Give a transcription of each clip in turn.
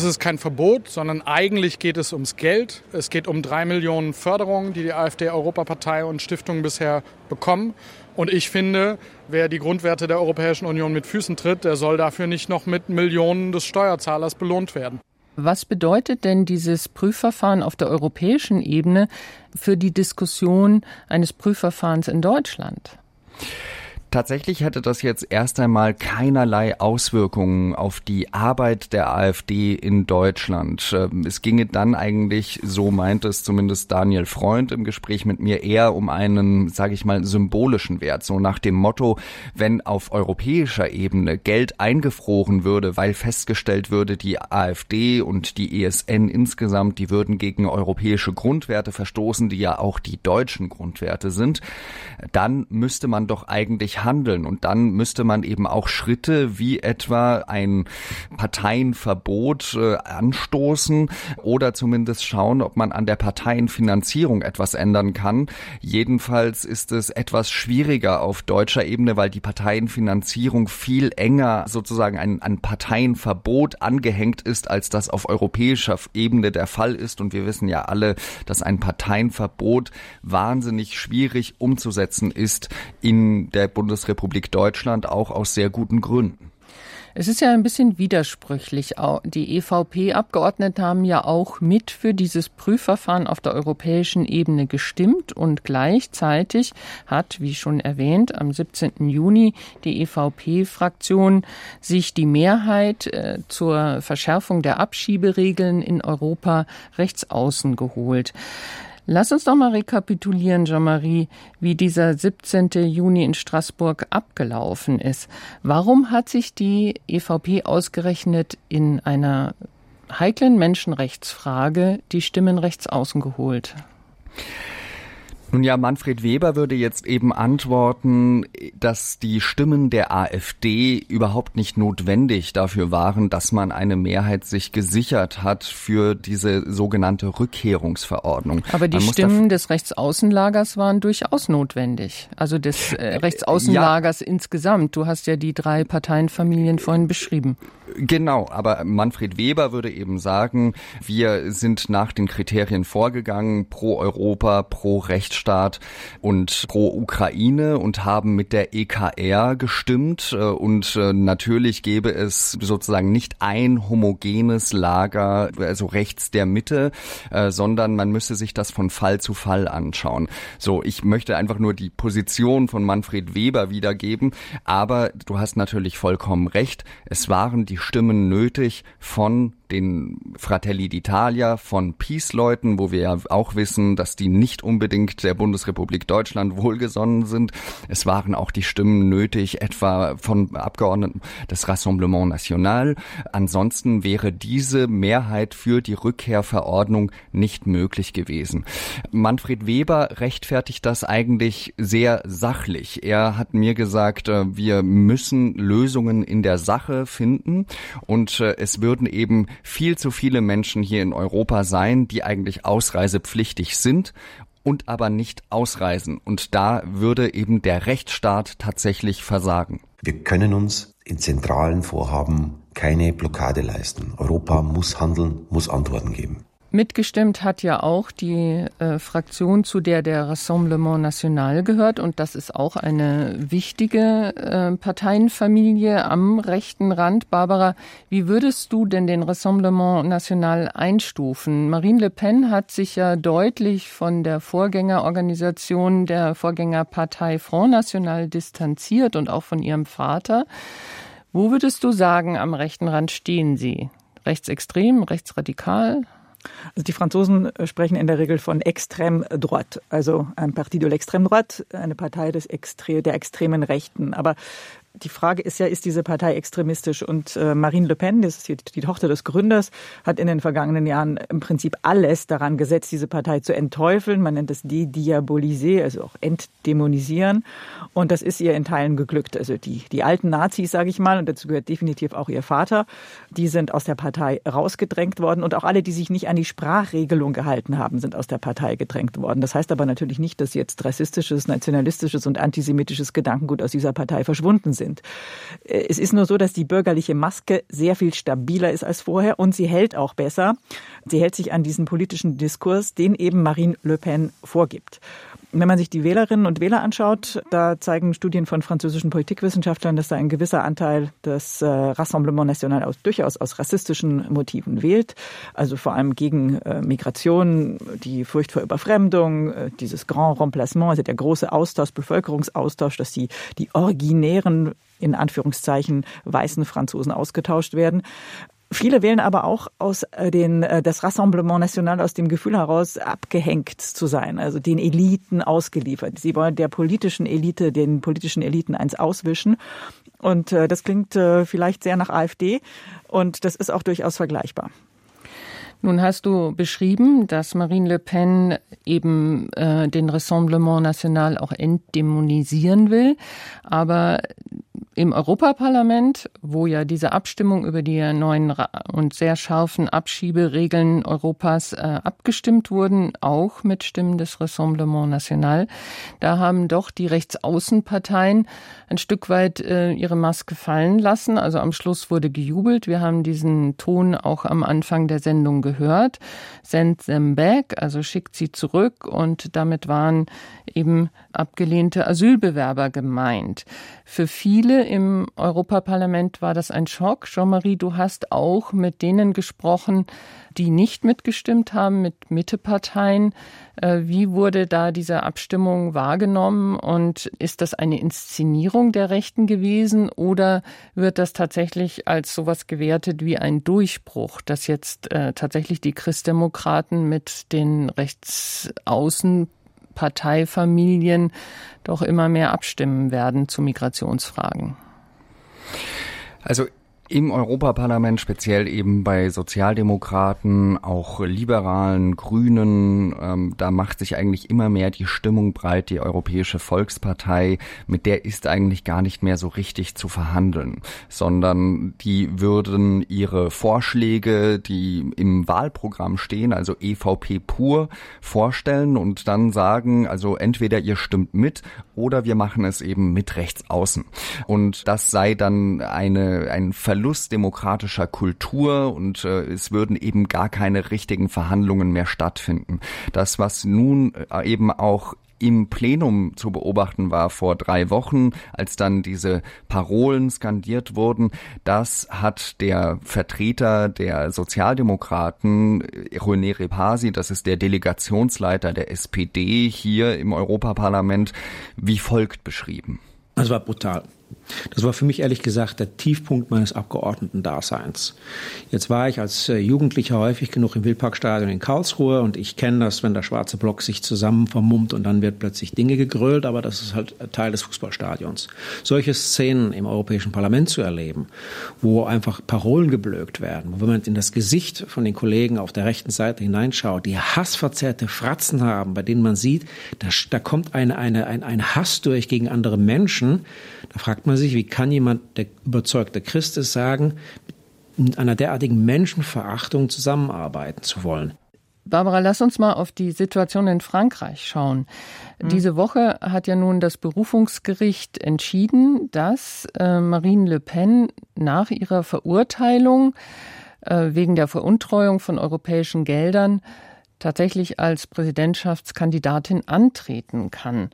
es kein Verbot, sondern eigentlich geht es ums Geld. Es geht um 3 Millionen Förderungen, die AfD-Europapartei und Stiftungen bisher bekommen. Und ich finde, wer die Grundwerte der Europäischen Union mit Füßen tritt, der soll dafür nicht noch mit Millionen des Steuerzahlers belohnt werden. Was bedeutet denn dieses Prüfverfahren auf der europäischen Ebene für die Diskussion eines Prüfverfahrens in Deutschland? Tatsächlich hätte das jetzt erst einmal keinerlei Auswirkungen auf die Arbeit der AfD in Deutschland. Es ginge dann eigentlich, so meint es zumindest Daniel Freund im Gespräch mit mir, eher um einen, sage ich mal, symbolischen Wert. So nach dem Motto, wenn auf europäischer Ebene Geld eingefroren würde, weil festgestellt würde, die AfD und die ESN insgesamt, die würden gegen europäische Grundwerte verstoßen, die ja auch die deutschen Grundwerte sind, dann müsste man doch eigentlich handeln. Und dann müsste man eben auch Schritte wie etwa ein Parteienverbot anstoßen oder zumindest schauen, ob man an der Parteienfinanzierung etwas ändern kann. Jedenfalls ist es etwas schwieriger auf deutscher Ebene, weil die Parteienfinanzierung viel enger sozusagen an Parteienverbot angehängt ist, als das auf europäischer Ebene der Fall ist. Und wir wissen ja alle, dass ein Parteienverbot wahnsinnig schwierig umzusetzen ist in der Bundesrepublik Deutschland, auch aus sehr guten Gründen. Es ist ja ein bisschen widersprüchlich. Die EVP-Abgeordneten haben ja auch mit für dieses Prüfverfahren auf der europäischen Ebene gestimmt und gleichzeitig hat, wie schon erwähnt, am 17. Juni die EVP-Fraktion sich die Mehrheit zur Verschärfung der Abschieberegeln in Europa rechts außen geholt. Lass uns doch mal rekapitulieren, Jean-Marie, wie dieser 17. Juni in Straßburg abgelaufen ist. Warum hat sich die EVP ausgerechnet in einer heiklen Menschenrechtsfrage die Stimmen rechts außen geholt? Nun ja, Manfred Weber würde jetzt eben antworten, dass die Stimmen der AfD überhaupt nicht notwendig dafür waren, dass man eine Mehrheit sich gesichert hat für diese sogenannte Rückkehrungsverordnung. Aber die Stimmen des Rechtsaußenlagers waren durchaus notwendig. Also des Rechtsaußenlagers insgesamt. Du hast ja die 3 Parteienfamilien vorhin beschrieben. Genau, aber Manfred Weber würde eben sagen, wir sind nach den Kriterien vorgegangen, pro Europa, pro Rechtsstaat und pro Ukraine und haben mit der EKR gestimmt. Und natürlich gäbe es sozusagen nicht ein homogenes Lager, also rechts der Mitte, sondern man müsse sich das von Fall zu Fall anschauen. So, ich möchte einfach nur die Position von Manfred Weber wiedergeben, aber du hast natürlich vollkommen recht, es waren die Stimmen nötig von den Fratelli d'Italia, von PiS-Leuten, wo wir ja auch wissen, dass die nicht unbedingt der Bundesrepublik Deutschland wohlgesonnen sind. Es waren auch die Stimmen nötig, etwa von Abgeordneten des Rassemblement National. Ansonsten wäre diese Mehrheit für die Rückkehrverordnung nicht möglich gewesen. Manfred Weber rechtfertigt das eigentlich sehr sachlich. Er hat mir gesagt, wir müssen Lösungen in der Sache finden und es würden eben viel zu viele Menschen hier in Europa sein, die eigentlich ausreisepflichtig sind und aber nicht ausreisen. Und da würde eben der Rechtsstaat tatsächlich versagen. Wir können uns in zentralen Vorhaben keine Blockade leisten. Europa muss handeln, muss Antworten geben. Mitgestimmt hat ja auch die Fraktion, zu der Rassemblement National gehört. Und das ist auch eine wichtige Parteienfamilie am rechten Rand. Barbara, wie würdest du denn den Rassemblement National einstufen? Marine Le Pen hat sich ja deutlich von der Vorgängerorganisation der Vorgängerpartei Front National distanziert und auch von ihrem Vater. Wo würdest du sagen, am rechten Rand stehen sie? Rechtsextrem, rechtsradikal? Also die Franzosen sprechen in der Regel von Extrême Droite, also ein Parti de l'Extrême Droite, eine Partei der extremen Rechten. Aber die Frage ist ja, ist diese Partei extremistisch? Und Marine Le Pen, das ist die Tochter des Gründers, hat in den vergangenen Jahren im Prinzip alles daran gesetzt, diese Partei zu entteufeln. Man nennt es dédiaboliser, also auch entdämonisieren. Und das ist ihr in Teilen geglückt. Also die alten Nazis, sage ich mal, und dazu gehört definitiv auch ihr Vater, die sind aus der Partei rausgedrängt worden. Und auch alle, die sich nicht an die Sprachregelung gehalten haben, sind aus der Partei gedrängt worden. Das heißt aber natürlich nicht, dass jetzt rassistisches, nationalistisches und antisemitisches Gedankengut aus dieser Partei verschwunden sind. sind. Es ist nur so, dass die bürgerliche Maske sehr viel stabiler ist als vorher und sie hält auch besser. Sie hält sich an diesen politischen Diskurs, den eben Marine Le Pen vorgibt. Wenn man sich die Wählerinnen und Wähler anschaut, da zeigen Studien von französischen Politikwissenschaftlern, dass da ein gewisser Anteil des Rassemblement National durchaus aus rassistischen Motiven wählt. Also vor allem gegen Migration, die Furcht vor Überfremdung, dieses Grand Remplacement, also der große Austausch, Bevölkerungsaustausch, dass die originären, in Anführungszeichen, weißen Franzosen ausgetauscht werden. Viele wählen aber auch aus das Rassemblement National aus dem Gefühl heraus, abgehängt zu sein, also den Eliten ausgeliefert. Sie wollen den politischen Eliten eins auswischen. Und das klingt vielleicht sehr nach AfD und das ist auch durchaus vergleichbar. Nun hast du beschrieben, dass Marine Le Pen eben den Rassemblement National auch entdämonisieren will, aber im Europaparlament, wo ja diese Abstimmung über die neuen und sehr scharfen Abschieberegeln Europas abgestimmt wurden, auch mit Stimmen des Rassemblement National, da haben doch die Rechtsaußenparteien ein Stück weit ihre Maske fallen lassen. Also am Schluss wurde gejubelt. Wir haben diesen Ton auch am Anfang der Sendung gehört. Send them back, also schickt sie zurück. Und damit waren eben abgelehnte Asylbewerber gemeint. Für viele im Europaparlament war das ein Schock. Jean-Marie, du hast auch mit denen gesprochen, die nicht mitgestimmt haben, mit Mitteparteien. Wie wurde da diese Abstimmung wahrgenommen und ist das eine Inszenierung der Rechten gewesen oder wird das tatsächlich als sowas gewertet wie ein Durchbruch, dass jetzt tatsächlich die Christdemokraten mit den Rechtsaußenparteifamilien doch immer mehr abstimmen werden zu Migrationsfragen? Also im Europaparlament, speziell eben bei Sozialdemokraten, auch Liberalen, Grünen, da macht sich eigentlich immer mehr die Stimmung breit, die Europäische Volkspartei, mit der ist eigentlich gar nicht mehr so richtig zu verhandeln, sondern die würden ihre Vorschläge, die im Wahlprogramm stehen, also EVP pur, vorstellen und dann sagen, also entweder ihr stimmt mit oder wir machen es eben mit Rechtsaußen. Und das sei dann ein Verlust demokratischer Kultur und es würden eben gar keine richtigen Verhandlungen mehr stattfinden. Das, was nun eben auch im Plenum zu beobachten war vor 3 Wochen, als dann diese Parolen skandiert wurden, das hat der Vertreter der Sozialdemokraten, René Repasi, das ist der Delegationsleiter der SPD hier im Europaparlament, wie folgt beschrieben. Das war brutal. Das war für mich ehrlich gesagt der Tiefpunkt meines Abgeordnetendaseins. Jetzt war ich als Jugendlicher häufig genug im Wildparkstadion in Karlsruhe und ich kenne das, wenn der schwarze Block sich zusammen vermummt und dann wird plötzlich Dinge gegrölt, aber das ist halt Teil des Fußballstadions. Solche Szenen im Europäischen Parlament zu erleben, wo einfach Parolen geblökt werden, wo man in das Gesicht von den Kollegen auf der rechten Seite hineinschaut, die hassverzerrte Fratzen haben, bei denen man sieht, da kommt ein Hass durch gegen andere Menschen. Da fragt man sich, wie kann jemand, der überzeugter Christ ist, sagen, mit einer derartigen Menschenverachtung zusammenarbeiten zu wollen? Barbara, lass uns mal auf die Situation in Frankreich schauen. Diese Woche hat ja nun das Berufungsgericht entschieden, dass Marine Le Pen nach ihrer Verurteilung wegen der Veruntreuung von europäischen Geldern tatsächlich als Präsidentschaftskandidatin antreten kann.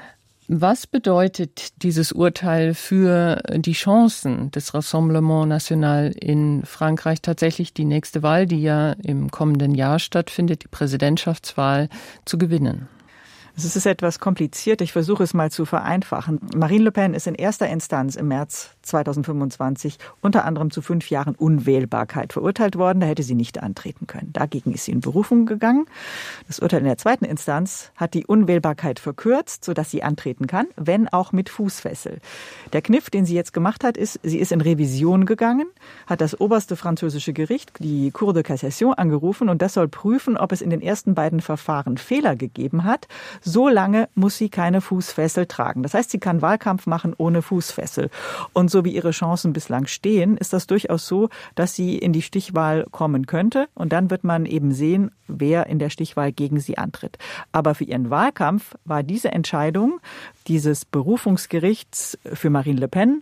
Was bedeutet dieses Urteil für die Chancen des Rassemblement National in Frankreich, tatsächlich die nächste Wahl, die ja im kommenden Jahr stattfindet, die Präsidentschaftswahl, zu gewinnen? Es ist etwas kompliziert. Ich versuche es mal zu vereinfachen. Marine Le Pen ist in erster Instanz im März 2025 unter anderem zu 5 Jahren Unwählbarkeit verurteilt worden. Da hätte sie nicht antreten können. Dagegen ist sie in Berufung gegangen. Das Urteil in der zweiten Instanz hat die Unwählbarkeit verkürzt, sodass sie antreten kann, wenn auch mit Fußfessel. Der Kniff, den sie jetzt gemacht hat, ist, sie ist in Revision gegangen, hat das oberste französische Gericht, die Cour de Cassation, angerufen und das soll prüfen, ob es in den ersten beiden Verfahren Fehler gegeben hat. So lange muss sie keine Fußfessel tragen. Das heißt, sie kann Wahlkampf machen ohne Fußfessel. Und so wie ihre Chancen bislang stehen, ist das durchaus so, dass sie in die Stichwahl kommen könnte. Und dann wird man eben sehen, wer in der Stichwahl gegen sie antritt. Aber für ihren Wahlkampf war diese Entscheidung dieses Berufungsgerichts für Marine Le Pen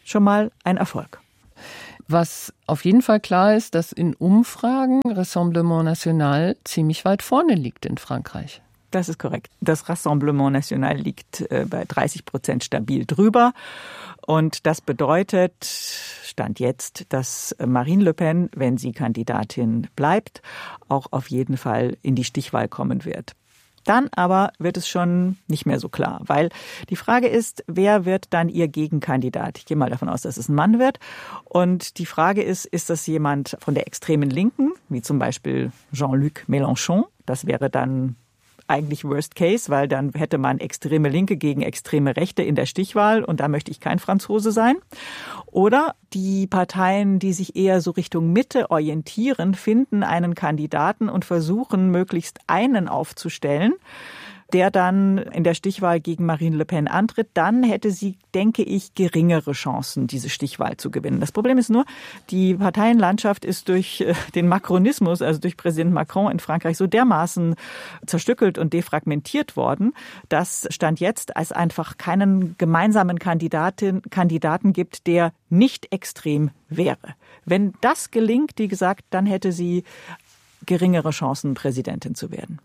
schon mal ein Erfolg. Was auf jeden Fall klar ist, dass in Umfragen Rassemblement National ziemlich weit vorne liegt in Frankreich. Das ist korrekt. Das Rassemblement National liegt bei 30% stabil drüber. Und das bedeutet, Stand jetzt, dass Marine Le Pen, wenn sie Kandidatin bleibt, auch auf jeden Fall in die Stichwahl kommen wird. Dann aber wird es schon nicht mehr so klar, weil die Frage ist, wer wird dann ihr Gegenkandidat? Ich gehe mal davon aus, dass es ein Mann wird. Und die Frage ist das jemand von der extremen Linken, wie zum Beispiel Jean-Luc Mélenchon? Das wäre dann eigentlich Worst Case, weil dann hätte man extreme Linke gegen extreme Rechte in der Stichwahl und da möchte ich kein Franzose sein. Oder die Parteien, die sich eher so Richtung Mitte orientieren, finden einen Kandidaten und versuchen, möglichst einen aufzustellen, der dann in der Stichwahl gegen Marine Le Pen antritt, dann hätte sie, denke ich, geringere Chancen, diese Stichwahl zu gewinnen. Das Problem ist nur, die Parteienlandschaft ist durch den Macronismus, also durch Präsident Macron in Frankreich, so dermaßen zerstückelt und defragmentiert worden, dass Stand jetzt es einfach keinen gemeinsamen Kandidaten gibt, der nicht extrem wäre. Wenn das gelingt, wie gesagt, dann hätte sie geringere Chancen, Präsidentin zu werden.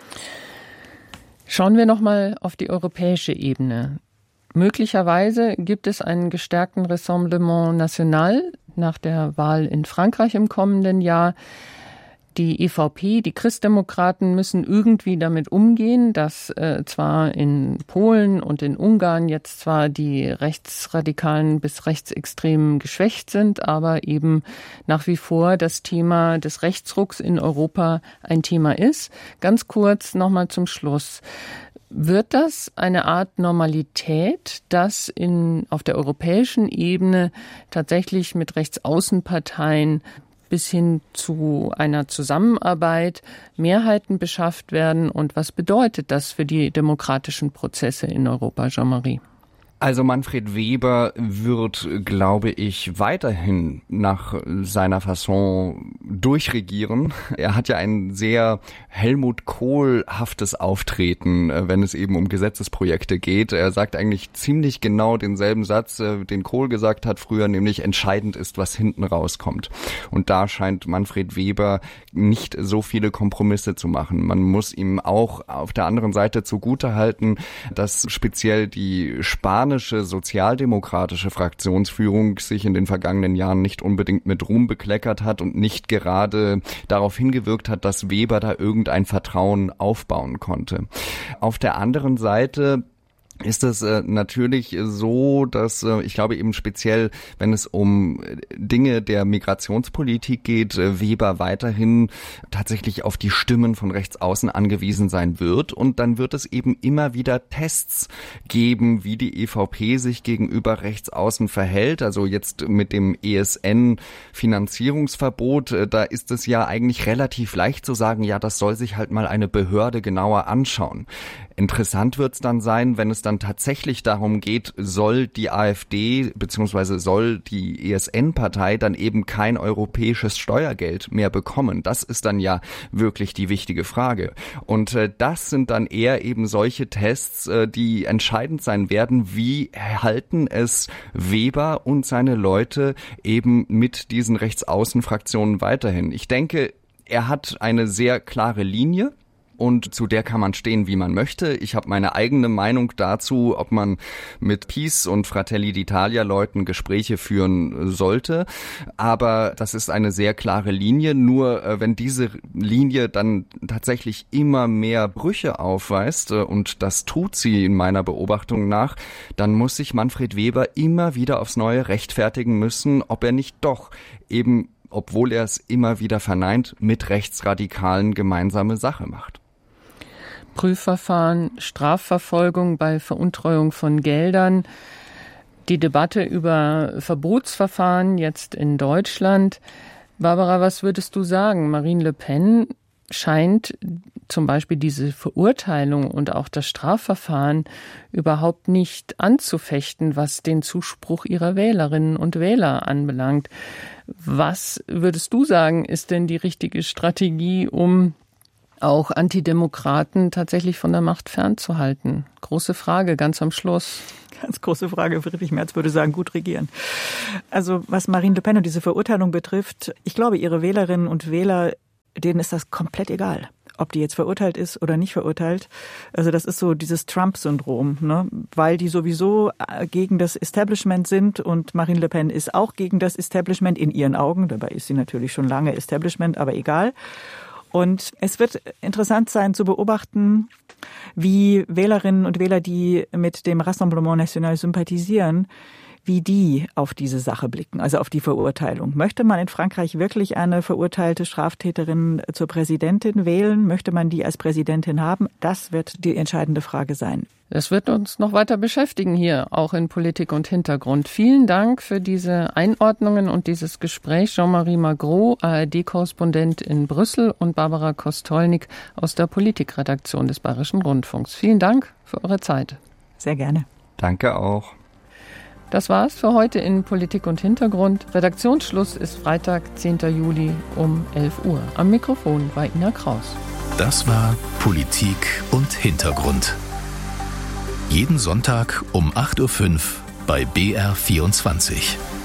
Schauen wir nochmal auf die europäische Ebene. Möglicherweise gibt es einen gestärkten Rassemblement National nach der Wahl in Frankreich im kommenden Jahr. Die EVP, die Christdemokraten müssen irgendwie damit umgehen, dass zwar in Polen und in Ungarn jetzt zwar die Rechtsradikalen bis Rechtsextremen geschwächt sind, aber eben nach wie vor das Thema des Rechtsrucks in Europa ein Thema ist. Ganz kurz nochmal zum Schluss. Wird das eine Art Normalität, dass auf der europäischen Ebene tatsächlich mit Rechtsaußenparteien bis hin zu einer Zusammenarbeit Mehrheiten beschafft werden? Und was bedeutet das für die demokratischen Prozesse in Europa, Jean-Marie? Also Manfred Weber wird, glaube ich, weiterhin nach seiner Fasson durchregieren. Er hat ja ein sehr Helmut Kohl-haftes Auftreten, wenn es eben um Gesetzesprojekte geht. Er sagt eigentlich ziemlich genau denselben Satz, den Kohl gesagt hat früher, nämlich entscheidend ist, was hinten rauskommt. Und da scheint Manfred Weber nicht so viele Kompromisse zu machen. Man muss ihm auch auf der anderen Seite zugutehalten, dass speziell die spanische sozialdemokratische Fraktionsführung sich in den vergangenen Jahren nicht unbedingt mit Ruhm bekleckert hat und nicht gerade darauf hingewirkt hat, dass Weber da irgendein Vertrauen aufbauen konnte. Auf der anderen Seite ist es natürlich so, dass ich glaube eben speziell, wenn es um Dinge der Migrationspolitik geht, Weber weiterhin tatsächlich auf die Stimmen von Rechtsaußen angewiesen sein wird. Und dann wird es eben immer wieder Tests geben, wie die EVP sich gegenüber Rechtsaußen verhält. Also jetzt mit dem ESN-Finanzierungsverbot, da ist es ja eigentlich relativ leicht zu sagen, ja, das soll sich halt mal eine Behörde genauer anschauen. Interessant wird es dann sein, wenn es dann tatsächlich darum geht, soll die AfD bzw. soll die ESN-Partei dann eben kein europäisches Steuergeld mehr bekommen. Das ist dann ja wirklich die wichtige Frage. Und das sind dann eher eben solche Tests, die entscheidend sein werden, wie halten es Weber und seine Leute eben mit diesen Rechtsaußenfraktionen weiterhin. Ich denke, er hat eine sehr klare Linie. Und zu der kann man stehen, wie man möchte. Ich habe meine eigene Meinung dazu, ob man mit PiS und Fratelli d'Italia-Leuten Gespräche führen sollte. Aber das ist eine sehr klare Linie. Nur wenn diese Linie dann tatsächlich immer mehr Brüche aufweist, und das tut sie in meiner Beobachtung nach, dann muss sich Manfred Weber immer wieder aufs Neue rechtfertigen müssen, ob er nicht doch eben, obwohl er es immer wieder verneint, mit Rechtsradikalen gemeinsame Sache macht. Prüfverfahren, Strafverfolgung bei Veruntreuung von Geldern, die Debatte über Verbotsverfahren jetzt in Deutschland. Barbara, was würdest du sagen? Marine Le Pen scheint zum Beispiel diese Verurteilung und auch das Strafverfahren überhaupt nicht anzufechten, was den Zuspruch ihrer Wählerinnen und Wähler anbelangt. Was würdest du sagen, ist denn die richtige Strategie, um auch Antidemokraten tatsächlich von der Macht fernzuhalten? Große Frage, ganz am Schluss. Ganz große Frage. Friedrich Merz würde sagen, gut regieren. Also was Marine Le Pen und diese Verurteilung betrifft, ich glaube, ihre Wählerinnen und Wähler, denen ist das komplett egal, ob die jetzt verurteilt ist oder nicht verurteilt. Also das ist so dieses Trump-Syndrom, ne? Weil die sowieso gegen das Establishment sind und Marine Le Pen ist auch gegen das Establishment in ihren Augen. Dabei ist sie natürlich schon lange Establishment, aber egal. Und es wird interessant sein zu beobachten, wie Wählerinnen und Wähler, die mit dem Rassemblement National sympathisieren, wie die auf diese Sache blicken, also auf die Verurteilung. Möchte man in Frankreich wirklich eine verurteilte Straftäterin zur Präsidentin wählen? Möchte man die als Präsidentin haben? Das wird die entscheidende Frage sein. Das wird uns noch weiter beschäftigen hier, auch in Politik und Hintergrund. Vielen Dank für diese Einordnungen und dieses Gespräch. Jean-Marie Magro, ARD-Korrespondent in Brüssel, und Barbara Kostolnik aus der Politikredaktion des Bayerischen Rundfunks. Vielen Dank für eure Zeit. Sehr gerne. Danke auch. Das war's für heute in Politik und Hintergrund. Redaktionsschluss ist Freitag, 10. Juli um 11 Uhr. Am Mikrofon war Ina Kraus. Das war Politik und Hintergrund. Jeden Sonntag um 8.05 Uhr bei BR24.